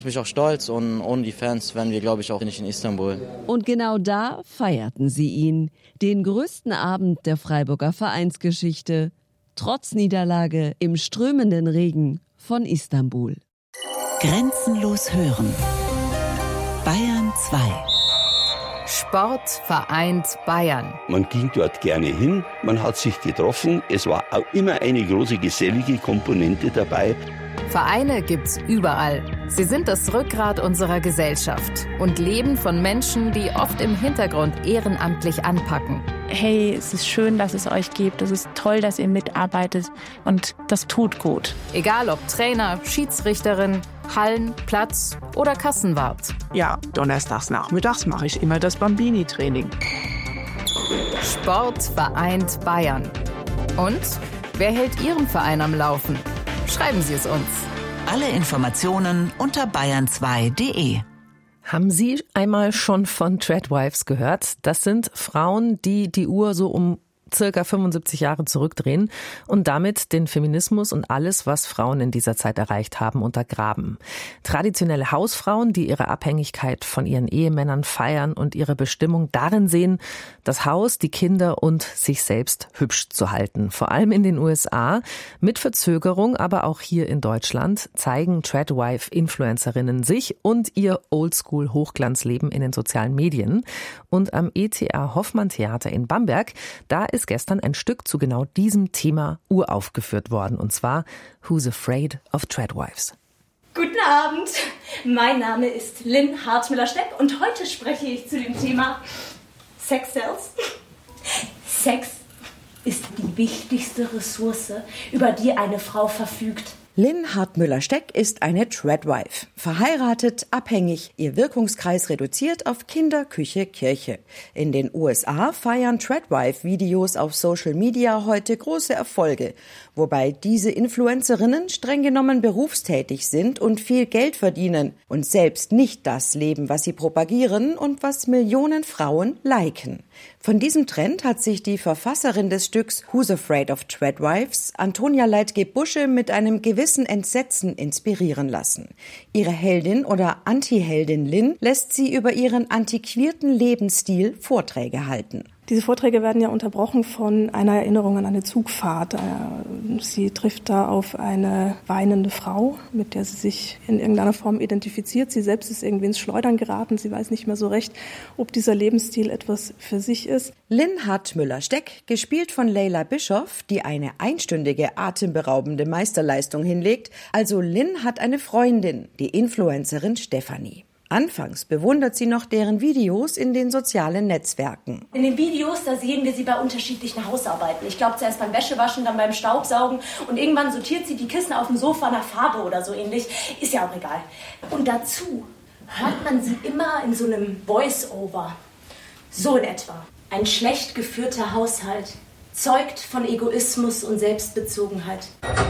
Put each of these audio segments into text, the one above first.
Ich bin auch stolz und ohne die Fans wären wir, glaube ich, auch nicht in Istanbul. Und genau da feierten sie ihn, den größten Abend der Freiburger Vereinsgeschichte, trotz Niederlage im strömenden Regen von Istanbul. Grenzenlos hören. Bayern 2. Sport vereint Bayern. Man ging dort gerne hin, man hat sich getroffen. Es war auch immer eine große gesellige Komponente dabei. Vereine gibt's überall. Sie sind das Rückgrat unserer Gesellschaft und leben von Menschen, die oft im Hintergrund ehrenamtlich anpacken. Hey, es ist schön, dass es euch gibt. Es ist toll, dass ihr mitarbeitet und das tut gut. Egal ob Trainer, Schiedsrichterin, Hallen, Platz oder Kassenwart. Ja, donnerstags nachmittags mache ich immer das Bambini-Training. Sport vereint Bayern. Und wer hält Ihren Verein am Laufen? Schreiben Sie es uns. Alle Informationen unter bayern2.de. Haben Sie einmal schon von Treadwives gehört? Das sind Frauen, die die Uhr so um circa 75 Jahre zurückdrehen und damit den Feminismus und alles, was Frauen in dieser Zeit erreicht haben, untergraben. Traditionelle Hausfrauen, die ihre Abhängigkeit von ihren Ehemännern feiern und ihre Bestimmung darin sehen, das Haus, die Kinder und sich selbst hübsch zu halten. Vor allem in den USA, mit Verzögerung, aber auch hier in Deutschland, zeigen Treadwife-Influencerinnen sich und ihr Oldschool-Hochglanzleben in den sozialen Medien. Und am ETA Hoffmann Theater in Bamberg, da ist gestern ein Stück zu genau diesem Thema uraufgeführt worden, und zwar Who's Afraid of Treadwives? Guten Abend, mein Name ist Lynn Hartmüller-Steck und heute spreche ich zu dem Thema Sex Sells. Sex ist die wichtigste Ressource, über die eine Frau verfügt. Lynn Hartmüller-Steck ist eine Treadwife. Verheiratet, abhängig, ihr Wirkungskreis reduziert auf Kinder, Küche, Kirche. In den USA feiern Treadwife-Videos auf Social Media heute große Erfolge, wobei diese Influencerinnen streng genommen berufstätig sind und viel Geld verdienen und selbst nicht das leben, was sie propagieren und was Millionen Frauen liken. Von diesem Trend hat sich die Verfasserin des Stücks Who's Afraid of Treadwives, Antonia Leitgeb-Busche, mit einem gewissen Entsetzen inspirieren lassen. Ihre Heldin oder Anti-Heldin Lynn lässt sie über ihren antiquierten Lebensstil Vorträge halten. Diese Vorträge werden ja unterbrochen von einer Erinnerung an eine Zugfahrt. Sie trifft da auf eine weinende Frau, mit der sie sich in irgendeiner Form identifiziert. Sie selbst ist irgendwie ins Schleudern geraten. Sie weiß nicht mehr so recht, ob dieser Lebensstil etwas für sich ist. Lynn Hartmüller-Steck, gespielt von Leila Bischoff, die eine einstündige atemberaubende Meisterleistung hinlegt. Also Lynn hat eine Freundin, die Influencerin Stefanie. Anfangs bewundert sie noch deren Videos in den sozialen Netzwerken. In den Videos, da sehen wir sie bei unterschiedlichen Hausarbeiten. Ich glaube, zuerst beim Wäschewaschen, dann beim Staubsaugen und irgendwann sortiert sie die Kissen auf dem Sofa nach Farbe oder so ähnlich. Ist ja auch egal. Und dazu hört man sie immer in so einem Voice-Over. So in etwa. Ein schlecht geführter Haushalt zeugt von Egoismus und Selbstbezogenheit.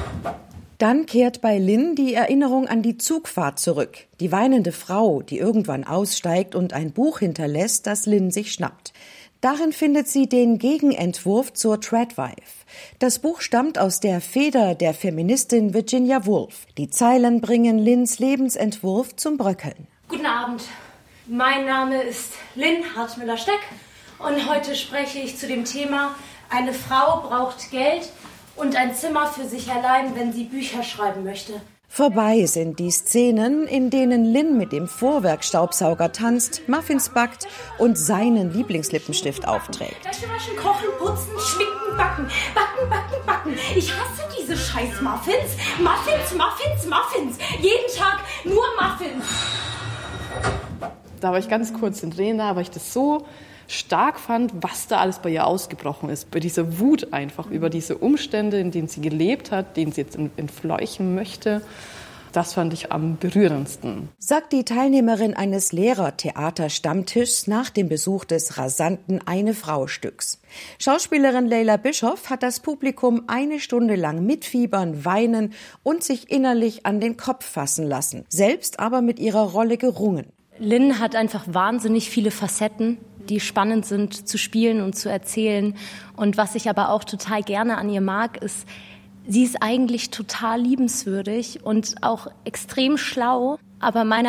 Dann kehrt bei Lynn die Erinnerung an die Zugfahrt zurück. Die weinende Frau, die irgendwann aussteigt und ein Buch hinterlässt, das Lynn sich schnappt. Darin findet sie den Gegenentwurf zur Treadwife. Das Buch stammt aus der Feder der Feministin Virginia Woolf. Die Zeilen bringen Lynns Lebensentwurf zum Bröckeln. Guten Abend, mein Name ist Lynn Hartmüller-Steck und heute spreche ich zu dem Thema Eine Frau braucht Geld und ein Zimmer für sich allein, wenn sie Bücher schreiben möchte. Vorbei sind die Szenen, in denen Lynn mit dem Vorwerkstaubsauger tanzt, Muffins backt und seinen Lieblingslippenstift aufträgt. Wäsche waschen, kochen, putzen, schminken, backen. Backen, backen, backen. Ich hasse diese scheiß Muffins. Muffins, Muffins, Muffins. Jeden Tag nur Muffins. Da war ich ganz kurz in Tränen, weil ich das so stark fand, was da alles bei ihr ausgebrochen ist. Bei dieser Wut einfach über diese Umstände, in denen sie gelebt hat, denen sie jetzt entfleuchen möchte. Das fand ich am berührendsten. Sagt die Teilnehmerin eines Lehrertheaterstammtischs nach dem Besuch des rasanten Eine-Frau-Stücks. Schauspielerin Leila Bischoff hat das Publikum eine Stunde lang mitfiebern, weinen und sich innerlich an den Kopf fassen lassen, selbst aber mit ihrer Rolle gerungen. Lynn hat einfach wahnsinnig viele Facetten, die spannend sind zu spielen und zu erzählen. Und was ich aber auch total gerne an ihr mag, ist, sie ist eigentlich total liebenswürdig und auch extrem schlau. Aber meiner